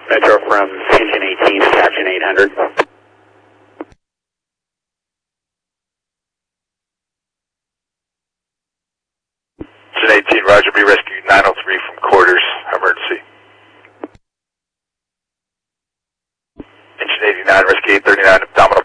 Metro from engine 18, caption 800. Engine 18, roger, be rescue 903 from quarters, emergency. Engine 89, rescue 839, abdominal